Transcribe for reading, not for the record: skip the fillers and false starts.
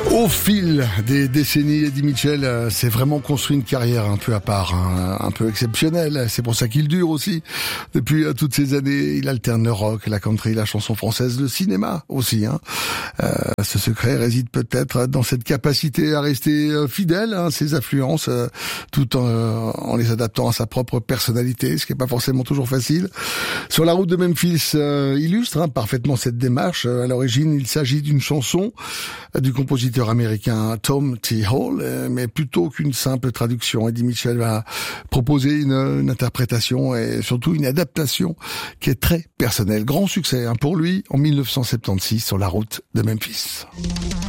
Au fil des décennies, Eddie Mitchell s'est vraiment construit une carrière un peu à part, un peu exceptionnelle. C'est pour ça qu'il dure aussi. Depuis toutes ces années, il alterne le rock, la country, la chanson française, le cinéma aussi. Ce secret réside peut-être dans cette capacité à rester fidèle à ses influences, tout en les adaptant à sa propre personnalité, ce qui n'est pas forcément toujours facile. Sur la route de Memphis illustre parfaitement cette démarche. À l'origine, il s'agit d'une chanson du compositeur américain Tom T. Hall, mais plutôt qu'une simple traduction, Eddie Mitchell va proposer une interprétation et surtout une adaptation qui est très personnelle. Grand succès pour lui en 1976 sur la route de Memphis.